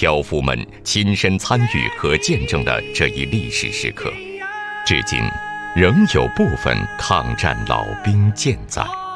挑夫们亲身参与和见证的这一历史时刻，至今仍有部分抗战老兵健在。